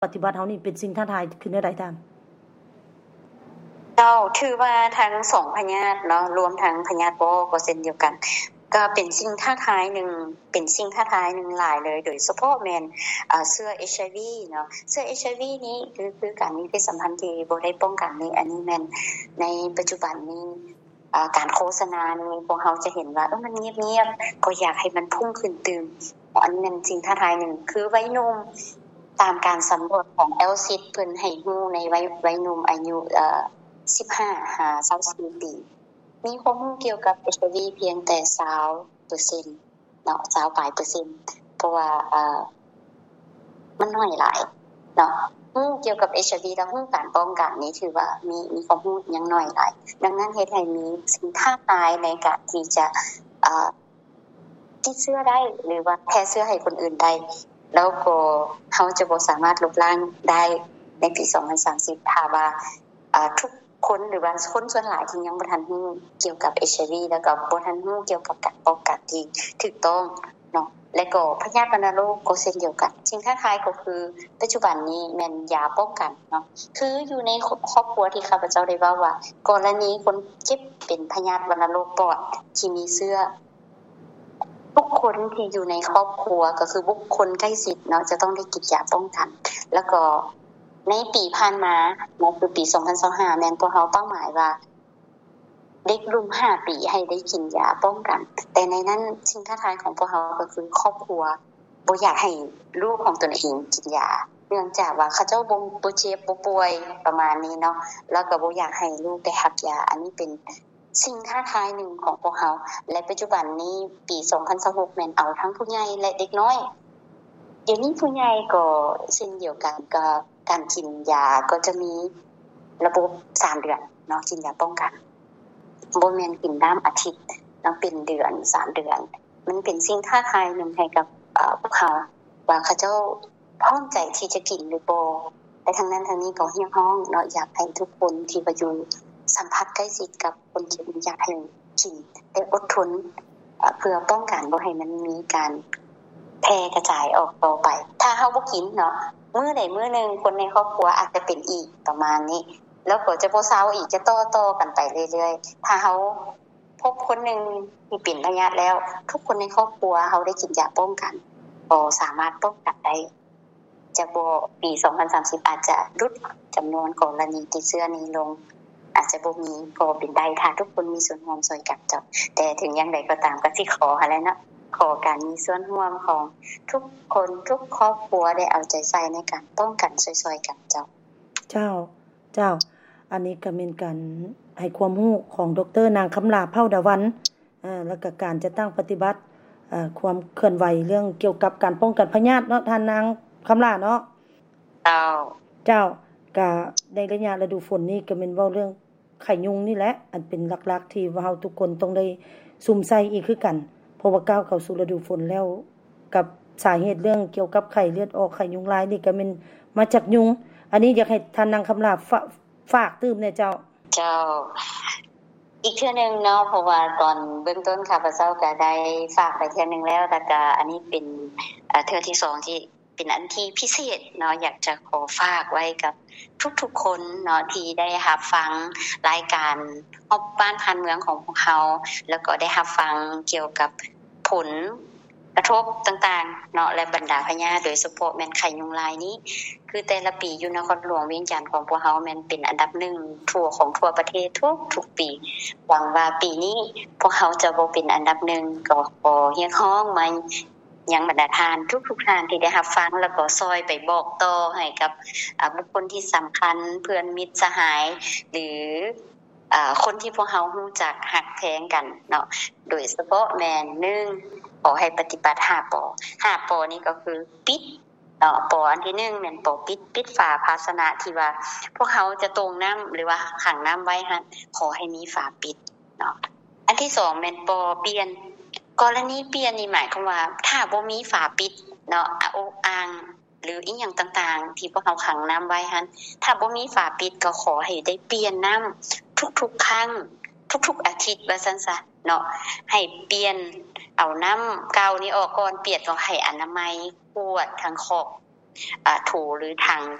ปฏิบัติเฮานี่เป็นสิ่งท้าทายขึ้นได้หลายทางเจ้าถือว่าทั้ง2พยาธิเนาะรวมทั้งพยาธิบ่ก็เช่นเดียวกันก็เป็นสิ่งท้าทายหนึ่งหลายเลยโดยเฉพาะแม่นเชื้อ HIV เนาะเชื้อ HIV นี้คือการมีเพศสัมพันธ์ที่บ่ได้ป้องกันนี่อันนี้แม่นในปัจจุบันนี้การโฆษณานี่พวกเฮาจะเห็นว่ามันเงียบๆก็อยากให้มันพุ่งขึ้นตื่มอันนั้นสิ่งท้าทายหนึ่งคือวัยหนุ่มตามการสำรวจของ ELSIT เพิ่นให้ฮู้ในวัยหนุ่มอายุ15-24 ปีมีความรู้เกี่ยวกับ HIV เพียงแต่ 20% เนาะ20ปลายเปอร์เซ็นต์เพราะว่ามันน้อยหลายเนาะรู้เกี่ยวกับ HIV แล้วรู้การป้องกันนี้ถือว่ามีความรู้ยังน้อยหลายดังนั้นเฮ็ดให้มีสิ่งท้าทายในการที่จะติดเชื้อได้หรือว่าแพร่เชื้อให้คนอื่นได้แล้วก็เฮาจะบ่สามารถลบล้างได้ในปี2030ถ้าว่าทุกคนหรือว่าคนส่วนหลายที่ยังบ่ทันรู้เกี่ยวกับ HIV แล้วก็บ่ทันรู้เกี่ยวกับการป้องกันที่ถูกต้องเนาะและก็พยาธิวัณโรคก็เช่นเดียวกันสิ่งท้าทายก็คือปัจจุบันนี้แม่นยาป้องกันเนาะคืออยู่ในครอบครัวที่ข้าพเจ้าได้เว้าว่ากรณีคนเจ็บเป็นพยาธิวัณโรคปอดที่มีเชื้อทุกคนที่อยู่ในครอบครัวก็คือบุคคลใกล้ชิดเนาะจะต้องได้กินยาป้องกันแล้วก็ในปีผ่านมาเนาะคือปี2025แม่นพวกเฮาเป้าหมายว่าเด็กรุ่น5ปีให้ได้กินยาป้องกันแต่ในนั้นสิ่งท้าทายของพวกเฮาก็คือครอบครัวบ่อยากให้ลูกของตนเองกินยาเนื่องจากว่าเขาเจ้าบ่เจ็บบ่ป่วยประมาณนี้เนาะแล้วก็บ่อยากให้ลูกได้รับยาอันนี้เป็นสิ่งท้าทายหนึ่งของพวกเฮาและปัจจุบันนี้ปี2026แม่นเอาทั้งผู้ใหญ่และเด็กน้อยเดี๋ยวนี้ผู้ใหญ่ก็เช่นเดียวกันกับการกินยาก็จะมีระบบ3เดือนเนาะกินยาป้องกันบ่แม่นกินตามอาทิตย์เนาะเป็นเดือน3เดือนมันเป็นสิ่งท้าทายนึงให้กับพวกเขาว่าเขาเจ้าพร้อมใจที่จะกินหรือบ่แต่ทั้งนั้นทั้งนี้ก็เรียกร้องเนาะอยากให้ทุกคนที่ว่าอยู่สัมผัสใกล้ชิดกับคนที่อยากให้กินแต่อดทนเพื่อป้องกันบ่ให้มันมีการแพร่กระจายออกต่อไปถ้าเฮาบ่กินเนาะมื้อใดมื้อนึงคนในครอบครัวอาจจะเป็นอีกประมาณนี้แล้วก็จะบ่เซาอีกจะต่อๆกันไปเรื่อยๆถ้าเฮาพบคนนึงที่เป็นพยาธิแล้วทุกคนในครอบครัวเฮาได้กินยาป้องกันก็สามารถป้องกันได้จะบ่ปี2030อาจจะลดจํานวนกรณีติดเชื้อนี้ลงอาจจะบ่มีก็เป็นได้ถ้าทุกคนมีส่วนร่วมช่วยกันเจ้าแต่ถึงอย่างใดก็ตามก็สิขอหั่นแหละเนาะขอการมีส่วนร่วมของทุกคนทุกครอบครัวได้เอาใจใส่ในการป้องกันช่วยๆกันเจ้าอันนี้ก็เป็นการให้ความรู้ของดร.นางคำลาเผ่าดาวันแล้วก็การจะตั้งปฏิบัติความเคลื่อนไหวเรื่องเกี่ยวกับการป้องกันพยาธิเนาะท่านนางคำลาเนาะเจ้าก็ในระยะฤดูฝนนี้ก็แม่นเว้าเรื่องไข้ยุงนี่แหละอันเป็นหลักๆที่ว่าเฮาทุกคนต้องได้ซุ่มใส่อีกคือกันเพราะว่าก้าวเข้าสู่ฤดูฝนแล้วกับสาเหตุเรื่องเกี่ยวกับไข้เลือดออกไข้ยุงลายนี่ก็แม่นมาจากยุงอันนี้อยากให้ท่านนางคำลาฝากตื่มแน่เจ้าอีกเทื่อนึงเนาะเพราะว่าตอนเบื้องต้นข้าพเจ้าก็ได้ฝากไปเทื่อนึงแล้วแต่ก็อันนี้เป็นเทื่อที่2ที่เป็นอันที่พิเศษเนาะอยากจะขอฝากไว้กับทุกๆคนเนาะที่ได้รับฟังรายการฮอบบ้านพันเมืองของพวกเฮาแล้วก็ได้รับฟังเกี่ยวกับผลกระทบต่างๆเนาะและบรรดาพยาธิโดยเฉพาะแม่นไข้ยุงลายนี้คือแต่ละปีอยู่นครหลวงเวียงจันทน์ของพวกเฮาแม่นเป็นอันดับ1ทั่วประเทศทุกปีหวังว่าปีนี้พวกเฮาจะบ่เป็นอันดับ1ก็ขอเรียกร้องมายังบรรดาท่านทุกท่านที่ได้รับฟังแล้วก็ซอยไปบอกต่อให้กับบุคคลที่สำคัญเพื่อนมิตรสหายหรือคนที่พวกเฮารู้จักฮักแพงกันเนาะโดยเฉพาะแม่น1ขอให้ปฏิบัติ5ป5ปนี้ก็คือปิดปอันที่1แม่นปปิดฝาภาชนะที่ว่าพวกเฮาจะตรงน้ำหรือว่าขังน้ำไว้หั่นขอให้มีฝาปิดเนาะอันที่2แม่นปเปลี่ยนกรณีเปลี่ยนนี่หมายความว่าถ้าบ่มีฝาปิดเนาะอ่างหรืออีหยังต่างๆที่พวกเฮาขังน้ำไว้หั่นถ้าบ่มีฝาปิดก็ขอให้ได้เปลี่ยนน้ำทุกๆครั้งทุกๆอาทิตย์ว่าซั่นซะเนาะให้เปลี่ยนเอาน้ำเก่านี้ออกก่อนเปลี่ยนก็ให้อนามัยขวดทั้งขอบโถหรือถัง